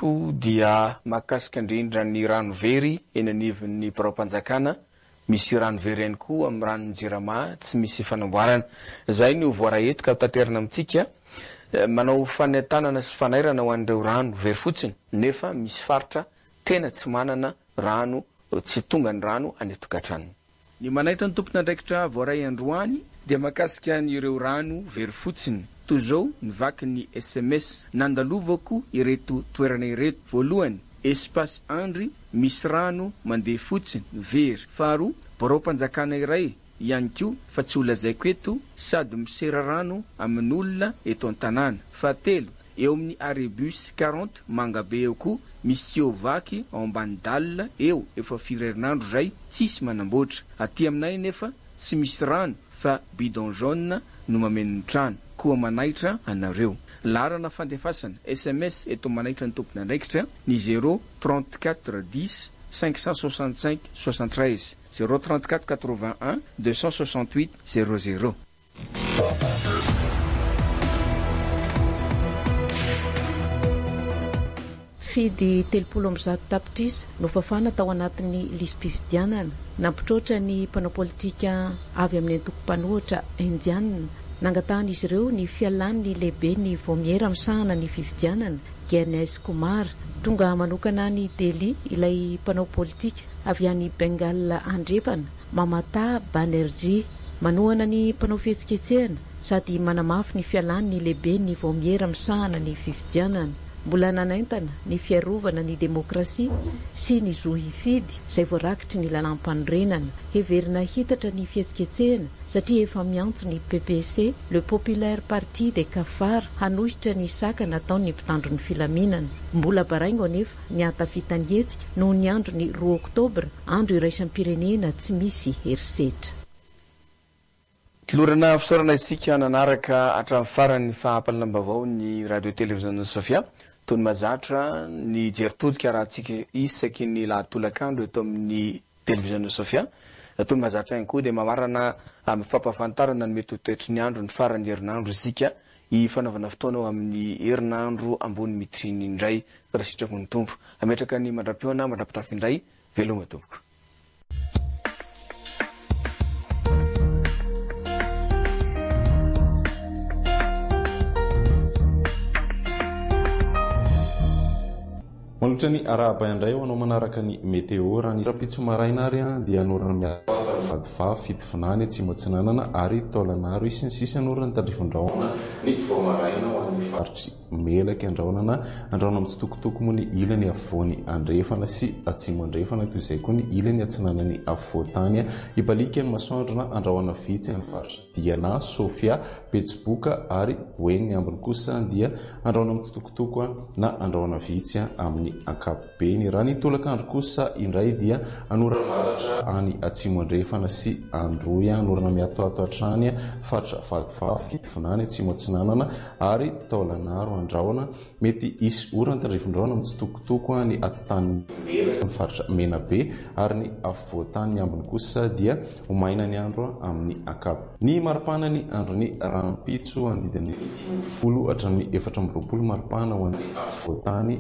eto dia makasika indrindra ny rano very eny anivon'ny barao-panjakana, misy rano very ihany koa amin'ny ranon'ny Jirama tsy misy fanamboarana. Zay no voara eto ka tanterana amintsika manao fanentanana sy fanairana ho an'ireo rano very fotsiny nefa misy faritra tena tsy manana rano, tsy tonga ny rano any atokantrano. Ny manaitra ny tompon'andraikitra voaray androany dia makasika ireo rano very fotsiny. Toy izao nivaky ny SMS nandalovako ireto toerana ireto. Voalohany, espace Andry misy rano mandeha fotsiny very. Faharoa, barao-panjakana iray ihany koa fa tsy olazaiko eto sady misera rano amin'olona eto an-tanàna. Fahatelo, eo amin'ny Arebus 40 Mangabe eo koa misy tio vaky ao ambany dalina eo efa firerinandro zay tsisy manamboatra. Aty aminay nefa tsy misy rano fa bidon jaune no mameno ny trano. Koa manaitra anareo. Larana fandefasana SMS eto manaitra ny tompon'andraikitra ny 034 10 565 73 034 81 268 00. Fidy 300 tapitrisa no fafana tao anatin'ny lisam-pifidianana nampitroatra ny mpanao politika avy amin'ny antoko-panoatra indianina. Nangatahana izy ireo ny fialan'ny lehibe ny vomiera misahana ny fifidianana Ganesh Kumar. Tonga manokana ny Delhi ilay mpanao politika avy any Bengal andrefana Mamata Banerjee manohana ny mpanao fihetsiketsehana sady manamafy ny fialan'ny lehibe ny vomiera misahana ny fifidianana. Mbola nanaintana ny fiarovana ny demokrasia sy ny zohifidy izay voarakitry ny lalam-panorenana. Heverina hitatra ny fihetsiketsehana satria efa miantso ny PPC, le Populaire Parti de Kafar, hanohitra ny saka nataony mpitandro ny filaminana. Mbola baraingo anefa ny atavitany hetsika noho ny andro ny 2 Oktobra, andro iraisam-pirenena tsy misy herisetra. Tilorana fisaorana isika nanaraka hatramin'ny farany fahampalalam-baovao ny radio televiziona Sofia. Tony mazatra ny jeritodika raha antsika isaky ny lahatolakandro eto amin'ny televiziona Sofia. Tony mazatra ihany koa dia mamarana amin'ny fampahafantarana ny mety ho toetry ny andro ny farany herinandro isika ifanaovana fotoana amin'ny herinandro ambony mitriny indray raha sitrako ny tompo. Ametraka ny mandram-piona mandram-pitafy indray veloma tompoko. Manolotra ny arahaba indray ho anao manaraka ny meteo raha ny rapitso maraina ary dia anorana miavadiva fitifinany tsy matsinanana ary taolanaro isy ny sisa anorana tandrifondraona ny voamaraina ho an'ny faritry melaka andraonana andraona amin'ny tsitokotoko moa ny ilany avoany andrefana sy atsimo andrefana toy izay koa ny ilany atsinanany avoatany ibalika ny masoandrona andraona vitsy ny faritry Diana, Sofia, Betsiboka ary Boeny ambiny kosa dia andraona amin'ny tsitokotoko na andraona vitsy amin'ny ankapobeny. Raha ny tolakandro kosa indray dia anorana maratra any atsimo andrefana sy androy anorana miatoato hatrany faritra vadiva fitifinany atsimo atsinanana ary taolanaro andraona mety isy orana tandrifondraona amin'ny tsitokotoko ny atitany melaka ny faritra menabe ary ny avoatany ambiny kosa dia homaina ny andro amin'ny akapo. Ny maripana ny andro ny rampitso andidiny 10 hatramin'ny 4 maripana ho an'ny avoatany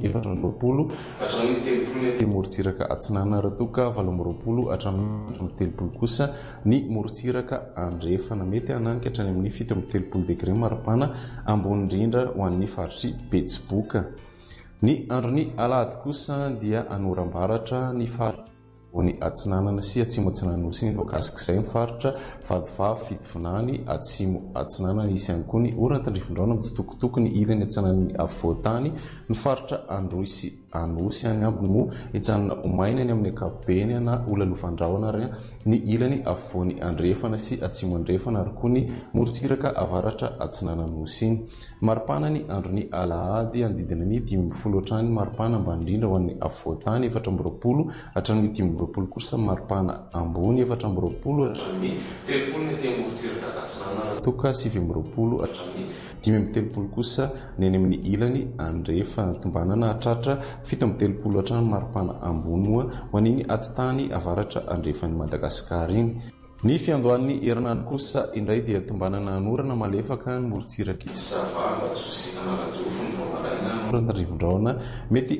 4 hatramin'ny 30 morotsiraka atsinana ratoka 20 hatramin'ny 30 kosa ny morotsiraka andrefana mety ananika hatrany amin'ny 7 degré maripana ambony indrindra ho an'ny faritry Betsiboka. Ny andro ny alahady kosa dia anoram-baratra ny faritra ny atsinanana sy atsimo atsinanana nosy ny voakasik'izay ny faritra vadiva fitifinany atsimo atsinanana isy ihany koa ny orana tandrifondraona mitsitokotoko ny ilany atsinanany avoatany ny faritra androy sy anosy any ambiny moa itsanana homaina ny amin'ny ankapobeny na olalovandrawona ary ny ilany avoany andrefana sy atsimo andrefana ary koa ny morotsiraka avaratra atsinana nosy iny. Maripana ny andro ny alahady andidina ny 10 hatrany maripana ambany indrindra ho an'ny avoatany 4 hatramin'ny 10 kosa maripana ambony 4 hatramin'ny 30 ny morotsiraka atsinana toka 7 hatramin'ny 10 kosa ny any amin'ny ilany andrefa tombanana hatratra 7 hatrany maripana ambony moa ho an'iny atitany avaratra andrefan'ny Madagasikara iny. Ny fiandohan'ny herinandro kosa indray dia tombanana anorana malefaka ny morotsiraka savana tsosi anaranjofo ny voamaraina anorana tandrifondraona mety